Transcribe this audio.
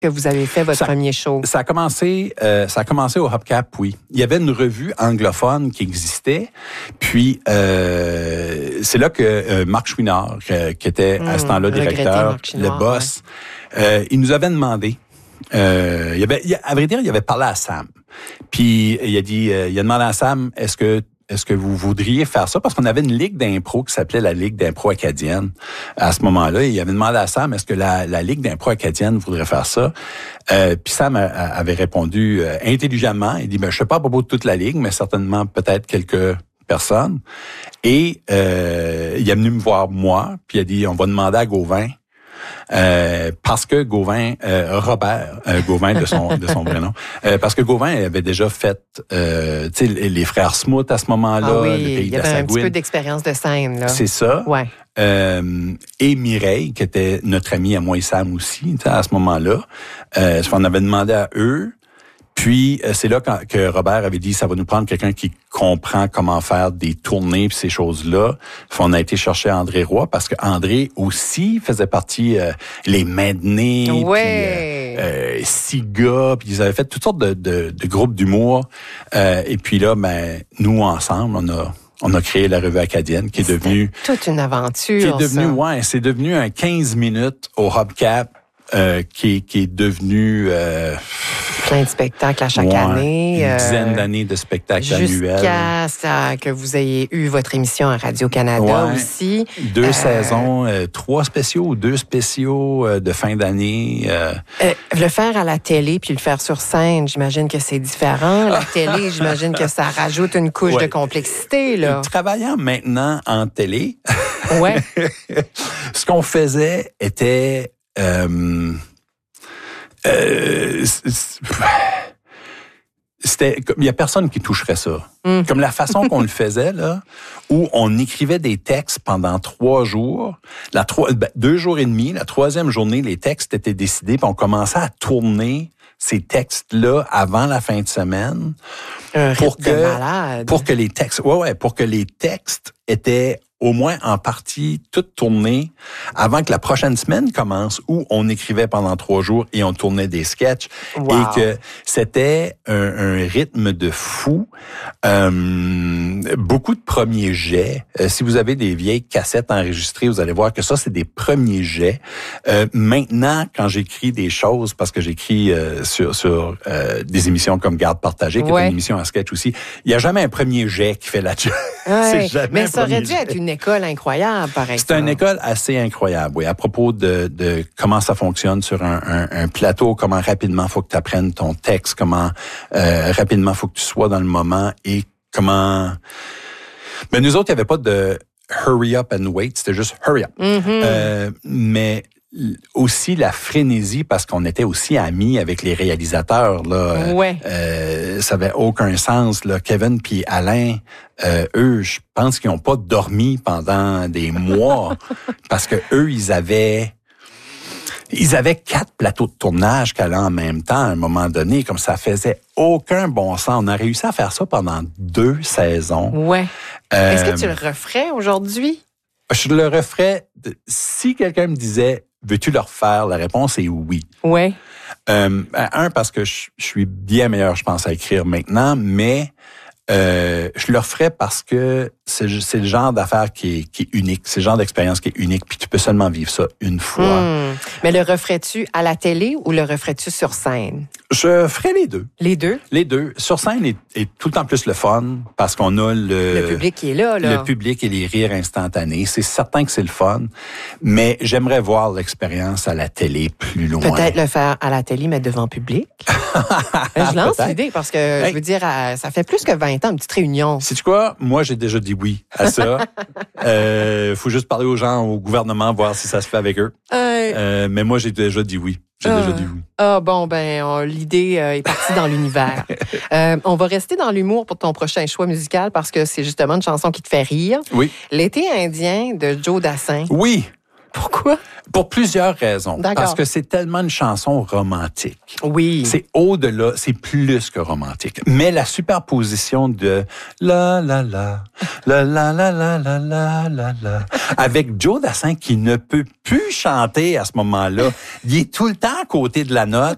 que vous avez fait votre premier show? Ça a commencé au Hubcap, oui. Il y avait une revue anglophone qui existait, puis c'est là que Marc Chouinard, qui était à ce temps-là directeur, le boss, il nous avait demandé. À vrai dire, il avait parlé à Sam. Puis il a demandé à Sam, est-ce que vous voudriez faire ça? Parce qu'on avait une ligue d'impro qui s'appelait la Ligue d'impro acadienne à ce moment-là. Il avait demandé à Sam, est-ce que la Ligue d'impro acadienne voudrait faire ça? Puis Sam avait répondu intelligemment. Il dit, je sais pas à propos de toute la Ligue, mais certainement peut-être quelques personnes. Et il est venu me voir moi, puis il a dit, on va demander à Gauvin. Parce que Gauvin, Robert Gauvin de son vrai nom, parce que Gauvin avait déjà fait, les frères Smoot à ce moment-là, le Pays il y avait d'Assagouine. un petit peu d'expérience de scène, là. C'est ça. Ouais. Et Mireille, qui était notre amie à moi et Sam aussi, à ce moment-là. On avait demandé à eux. Puis, c'est là que Robert avait dit, ça va nous prendre quelqu'un qui comprend comment faire des tournées puis ces choses-là. On a été chercher André Roy parce que André aussi faisait partie les Madney, puis Siga, puis ils avaient fait toutes sortes de groupes d'humour. Et puis là, nous, ensemble, on a créé la Revue acadienne qui est devenue... toute une aventure, c'est devenu un 15 minutes au Hubcap qui est devenu... plein de spectacles à chaque année. Une dizaine d'années de spectacles annuels. Jusqu'à que vous ayez eu votre émission à Radio-Canada aussi. 2 saisons, 3 spéciaux ou 2 spéciaux de fin d'année. Le faire à la télé puis le faire sur scène, j'imagine que c'est différent. La télé, j'imagine que ça rajoute une couche de complexité, là. Travaillant maintenant en télé, ce qu'on faisait était... il y a personne qui toucherait ça. Comme la façon qu'on le faisait, là, où on écrivait des textes pendant 3 jours, 2 jours et demi, la 3e journée, les textes étaient décidés, puis on commençait à tourner ces textes-là avant la fin de semaine. Pour que les textes étaient au moins en partie toutes tournées avant que la prochaine semaine commence, où on écrivait pendant 3 jours et on tournait des sketchs. Wow. Et que c'était un rythme de fou. Beaucoup de premiers jets. Si vous avez des vieilles cassettes enregistrées, vous allez voir que ça, c'est des premiers jets. Maintenant, quand j'écris des choses, parce que j'écris sur des émissions comme Garde partagée, qui est une émission en sketch aussi, il n'y a jamais un premier jet qui fait la job. Mais ça aurait dû être une école incroyable, par exemple. C'est une école assez incroyable, oui, à propos de comment ça fonctionne sur un plateau, comment rapidement faut que tu apprennes ton texte, comment rapidement faut que tu sois dans le moment et comment... Mais nous autres, il n'y avait pas de hurry up and wait, c'était juste hurry up. Mais aussi la frénésie, parce qu'on était aussi amis avec les réalisateurs, là. Ça avait aucun sens, là. Kevin puis Alain, eux, je pense qu'ils n'ont pas dormi pendant des mois parce que eux, ils avaient 4 plateaux de tournage qui allaient en même temps à un moment donné, comme ça faisait aucun bon sens. On a réussi à faire ça pendant 2 saisons. Est-ce que tu le referais aujourd'hui? Je le referais. Si quelqu'un me disait, veux-tu le refaire? La réponse est oui. Parce que je suis bien meilleur, je pense, à écrire maintenant, mais je le referais parce que c'est le genre d'affaire qui est unique. C'est le genre d'expérience qui est unique, puis tu peux seulement vivre ça une fois. Mais le referais-tu à la télé ou le referais-tu sur scène? Je ferais les deux. Les deux? Les deux. Sur scène est tout le temps plus le fun parce qu'on a le public qui est là. Le public et les rires instantanés. C'est certain que c'est le fun, mais j'aimerais voir l'expérience à la télé plus loin. Peut-être le faire à la télé, mais devant public. Je lance l'idée parce que, je veux dire, ça fait plus que 20 ans, une petite réunion. Sais-tu quoi? Moi, j'ai déjà dit oui à ça. Faut juste parler aux gens, au gouvernement, voir si ça se fait avec eux. Mais moi, j'ai déjà dit oui. L'idée est partie dans l'univers. On va rester dans l'humour pour ton prochain choix musical parce que c'est justement une chanson qui te fait rire. Oui. L'été indien de Joe Dassin. Oui. Pourquoi? Pour plusieurs raisons. D'accord. Parce que c'est tellement une chanson romantique. Oui. C'est au-delà, c'est plus que romantique. Mais la superposition de la la la, la la la la la la la la, avec Joe Dassin qui ne peut plus chanter à ce moment-là. Il est tout le temps à côté de la note.